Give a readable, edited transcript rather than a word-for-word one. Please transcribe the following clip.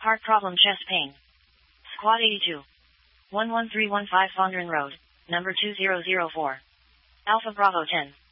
Heart problem, chest pain. Squad 82. 11315 Fondren Road, number 2004. Alpha Bravo 10.